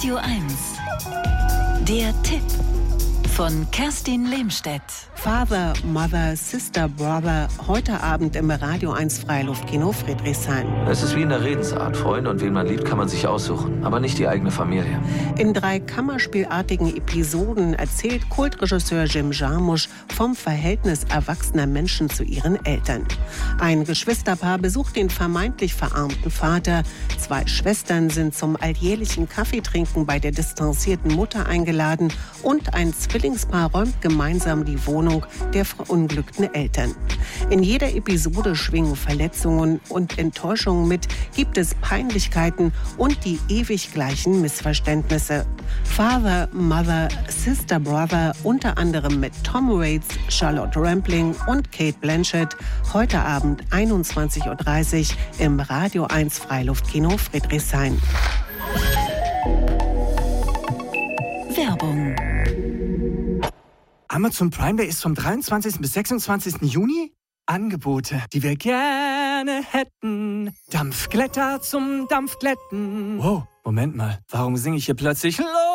Radio 1. Der Tipp von Kerstin Lehmstedt. Father, Mother, Sister, Brother. Heute Abend im Radio 1 Freiluftkino Friedrichshain. Es ist wie in der Redensart. Freunde und wen man liebt, kann man sich aussuchen. Aber nicht die eigene Familie. In 3 kammerspielartigen Episoden erzählt Kultregisseur Jim Jarmusch vom Verhältnis erwachsener Menschen zu ihren Eltern. Ein Geschwisterpaar besucht den vermeintlich verarmten Vater. 2 Schwestern sind zum alljährlichen Kaffeetrinken bei der distanzierten Mutter eingeladen. Und ein Zwillingspaar räumt gemeinsam die Wohnung der verunglückten Eltern. In jeder Episode schwingen Verletzungen und Enttäuschungen mit, gibt es Peinlichkeiten und die ewig gleichen Missverständnisse. Father, Mother, Sister, Brother, unter anderem mit Tom Waits, Charlotte Rampling und Cate Blanchett, heute Abend 21:30 Uhr im Radio 1 Freiluftkino Friedrichshain. Werbung. Amazon Prime Day ist vom 23. bis 26. Juni. Angebote, die wir gerne hätten. Dampfglätter zum Dampfglätten. Wow, Moment mal, warum singe ich hier plötzlich